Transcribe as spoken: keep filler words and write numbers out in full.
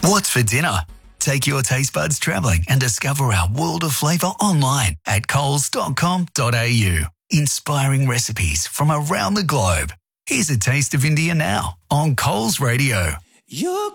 What's for dinner? Take your taste buds travelling and discover our world of flavour online at coles dot com dot a u. Inspiring recipes from around the globe. Here's a taste of India now on Coles Radio. You're